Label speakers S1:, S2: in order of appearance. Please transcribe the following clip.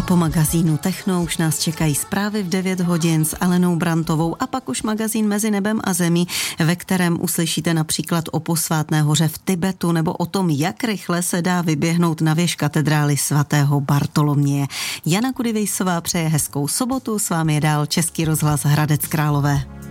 S1: A po magazínu Techno už nás čekají zprávy v 9 hodin s Alenou Brantovou a pak už magazín Mezi nebem a zemí, ve kterém uslyšíte například o posvátné hoře v Tibetu nebo o tom, jak rychle se dá vyběhnout na věž katedrály svatého Bartoloměje. Jana Kudivejsová přeje hezkou sobotu, s vámi je dál Český rozhlas Hradec Králové.